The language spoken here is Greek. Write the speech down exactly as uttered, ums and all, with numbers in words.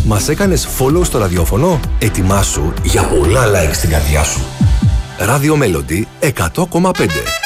Μας έκανες follow στο ραδιόφωνο? Ετοιμάσου για πολλά like στην καρδιά σου. Radio Melody εκατό κόμμα πέντε.